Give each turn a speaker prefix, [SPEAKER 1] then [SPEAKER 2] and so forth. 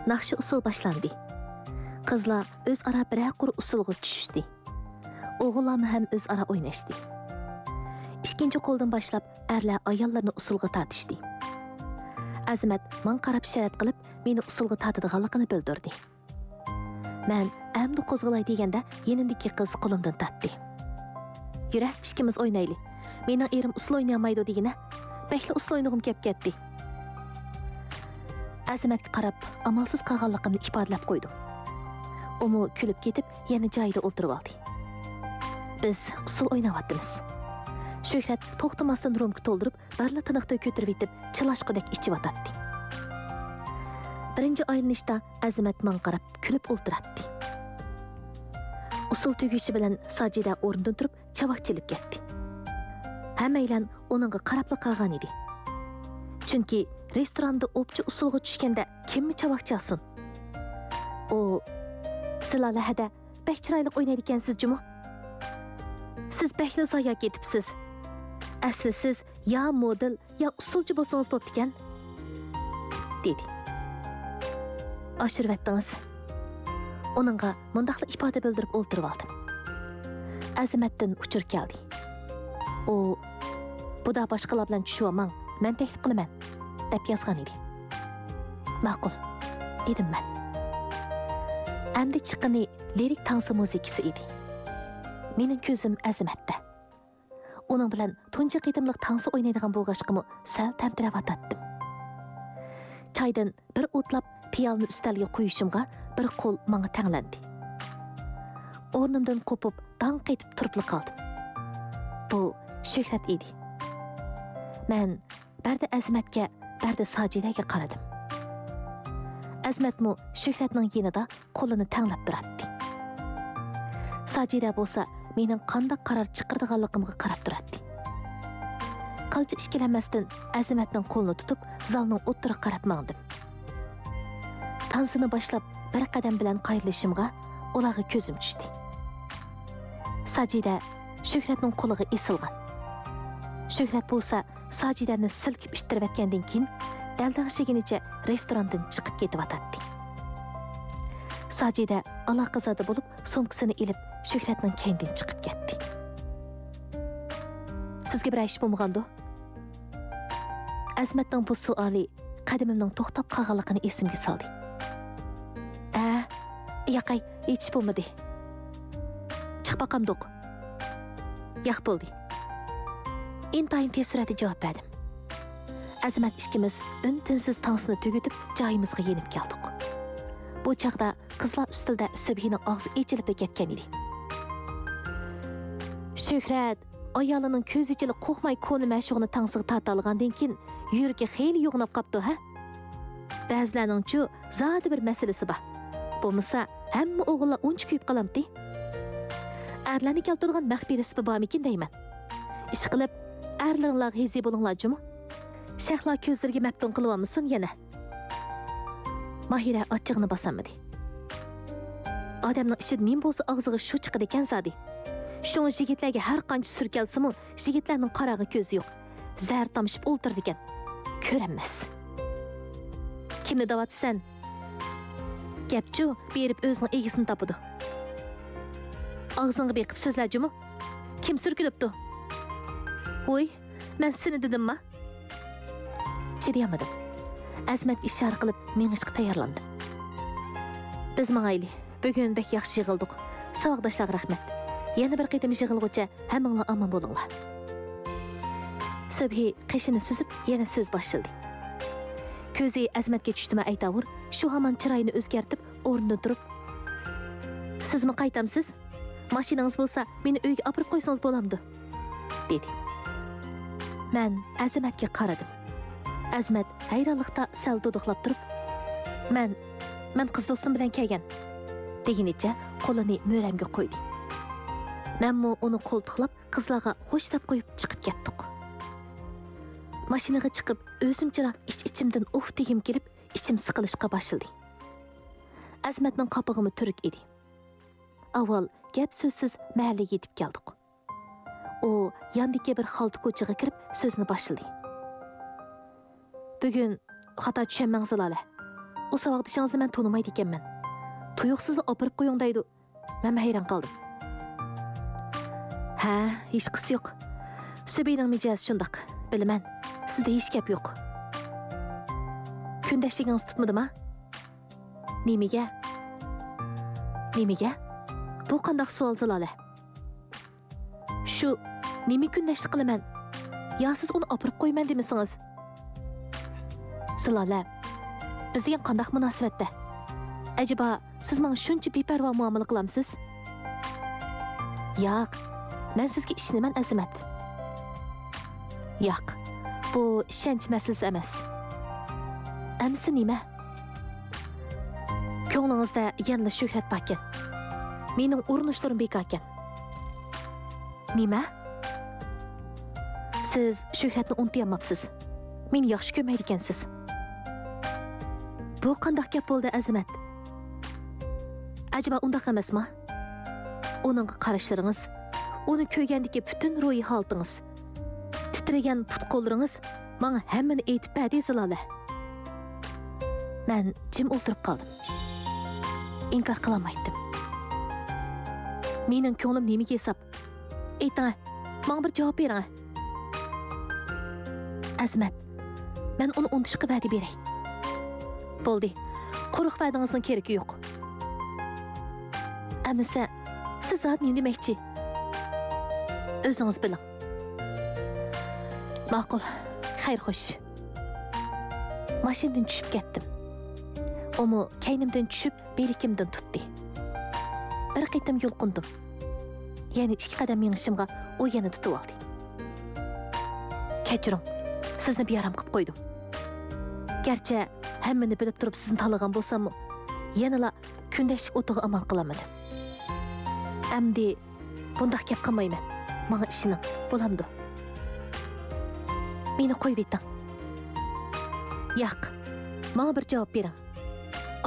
[SPEAKER 1] Naqshi usul boshlandi. Qizlar o'zaro bir qur usulga tushdi. O'g'illar ham o'zaro o'ynashdi. Ikkinchi qo'ldan boshlab erlar ayollarni usulga tortishdi. Azimat men qarab sharat qilib, meni usulga tortadiganligini bildirdi. Men amdi qo'zg'alay deganda, yenindagi qiz qo'limdan tortdi. Yura, ikkimiz o'ynayli. Mening erim usul o'ynayolmaydi degina, bekli usul o'ynag'im kelib ketdi. Azimatga qarab, amalsiz qolganligimni ifodalab qo'ydim. Umu kulib ketib, yana joyida o'tirib oldi. Biz usul o'ynayapmiz. Shuhrat to'xtamasdan rumga to'ldirib, barli tiniqda ko'tarib etib, chilashqidek ichib atadi. Birinchi aylanishda Azimat menga qarab kulib o'ltiradi. Usul tugishi bilan Sajida o'rnidan turib, chavoq chelib ketdi. Hammaylar uningga qarab qolgan edi. Chunki restoranda o'pchi usulga tushganda kimmi chavoq chalsin? O silalahada bek chiroyli o'ynaydi ekansiz juma. Siz bekli zoya ketibsiz. Asli siz ya model ya usulchi bo'lsangiz bo'pti ekan, dedi. Oshirvatdingiz. Onunga mundaqli ifoda bildirib o'ltirib oldim. Azimatdan uchur keldi. O buda boshqalar bilan tushuvaman, men taklif qilaman, deb yozgan edi. Ma'qul, dedim men. Endi chiqqani lirik tansi muzikasi edi. Mening ko'zim Azimatda. Onun bilan tunji qitimliq tansi o'ynaydigan bo'lg'ashqimi sal tamtirab atatdim. Çaydan bir o'tlab piyolni ustalga qo'yishimga bir qo'l menga tanglandi. O'rnimdan qo'pib, dong etib turib qoldim. Bu Shuhrat edi. Men barda Azimatga, barda Sajidaga qaradim. Azimatmu Shuhratning yonida qo'lini tanglab turadi. Sajida bo'lsa mening qanday qaror chiqardiganligimga qarab turadi. Qilchi ishkilanmasdan Azimatning qo'lini tutib, zalning o'ttiriga qarab mangdim. Tansini boshlab bir qadam bilan qayrilishimga ularga ko'zim tushdi. Sajida Shuhratning qo'liga isilgan. Shuhrat bo'lsa Sajidani silkib ishtirib atgandan keyin daldag'ishiginicha restorandan chiqib ketib atadi. Sajida aloqazada bo'lib, so'mkasini ilib Shuhratning keynidan chiqib ketdi. Sizga bir ish bo'lmagandi? Azimatning bu savoli qadamimning to'xtab qolganligini esimga soldi. Yo'qay, hech bo'lmadi. Chiqib boqamdiq. Yo'q bo'ldi. Intayin tez sur'atda javob berdim. Azimat ikkimiz un-tinsiz tansini tugutib, joyimizga yenib keldik. Bu chaqda qizlar ustilda Subhining og'zi echilib ketgan edi. Shuhrat ayolining ko'z ichida qo'rqmay ko'ni mashug'ini tansiga torta olgandan keyin yuragi xeyli yo'g'nab qopti, ha? Ba'zilarning-chu zodi bir masalasi bor. Bo'lmasa, hamma o'g'illar uncha kuyib qolamdi. Erlarni keltirgan maxfiy risbi bormikin deyman. Ish qilib, erlarlar hizi bo'linglar-jimi? Shahla ko'zlariga maftun qilyapmisan yana? Mahira ochig'ini bosamadi. Odamning ichida nim bo'lsa og'ziga shu chiqadi ekan zodi. Shunga yigitlarga har qancha surkalsa-mu, yigitlarning qarag'i ko'zi yo'q. Zar tomishib o'ltirdi ekan. Ko'ranmas. Kimni davatsan? Gapchu berib o'zining egisini topadi. Og'zingga beqib so'zlajimi? Kim surkilibdi? Voy, men seni dedimmi? Chidayamadim. Azimat ishora qilib, mengishga tayyorlandim. Biz mangayli, bugun bek yaxshi yig'ildik. Savoqdoshlar rahmat. Yana bir qitim yig'ilguncha hammanglar omon bo'linglar. Subhi qishini suzib, yana so'z boshladi. Ko'zi Azimatga tushdimi aytavur, shu hamon chiroyini o'zgartib, o'rnidan turib, "Sizmi qaytamsiz? Mashinangiz bo'lsa, meni uyga olib qo'ysangiz bo'lamdi", dedi. Men Azimatga qaradim. Azimat hayronlikda sal duduqlab turib, "Men qiz do'stim bilan kelgan", deginicha qo'lini mo'ramga qo'ydi. Menmu uni qo'ltiqlab, qizlarga xo'shlab qo'yib chiqib ketdik. Mashinaga chiqib, o'zimcha ichimdan degim kelib, ichim siqilishga boshladi. Azimatning qopig'imi turk edi. Avval gap so'zsiz mahallaga yetib keldik. U yandagi bir xalta ko'chaga kirib, so'zni boshladi. "Bugun xato tushunmangizlar. O savaqdışınızı mən tonumaydı ekanman. Tuyuqsızla opirib qo'ying deydi. Men hayron qoldim. Ha, hech qisi yo'q. Sübeyning mijozi shundoq. Bilaman. Sizda hech gap yo'q. Kundashligingiz tutmadimi? Nimaga? Nimaga? Bu qanday savol Zilola? Shu nima kundashlik qilaman? Yo siz uni opirib qo'yman demisingiz? Zilola, biz degan qanday munosabatda? Acaba siz menga shuncha beparvo muomala qilamsiz? Yo'q, men sizga ishonaman Azimat. Yo'q, bu ishonch masalasi emas. Amsi nima? Ko'nglingizda yanada shuhrat bor ekan. Mening urinishlarim bekor ekan. Nima? Siz shuhratni unutmayapsiz. Meni yaxshi ko'rmaydi ekansiz. Bu qanday gap bo'ldi Azimat? Acaba undaq emasmi? Uning qarashlaringiz, uni ko'rgandagi butun ruhiy holatingiz, titragan put-qo'llaringiz menga hammani aytib berdi Zilola. Men jim o'tirib qoldim. İnkar qilolmaydim. Mening ko'nglim nimaga hesab? Ayting, menga bir javob bering. Azimat, men uni unutishga va'da beray. Bo'ldi. Quruq va'dangizning keragi yo'q. Amisa, siz zot nima demoqchi? O'zingiz biling. Ma'qul. Xayr xo'sh. Mashinadan tushib ketdim. Omu kaynimdan tushib, belikimdan tutdi. Bir qitim yulqindim. Ya'ni 2 qadam minishimga u yana tutib oldi. Kechiring, sizni beyaram qilib qo'ydim. Garchi hammani bilib turib sizni tanlagan bo'lsam, yanala kundashlik o'tiga amal qilamadim. Amdi bundaq gap qilmayman. Menga ishining bo'lamdi. Meni qo'yib eting. Yo'q, menga bir javob bering.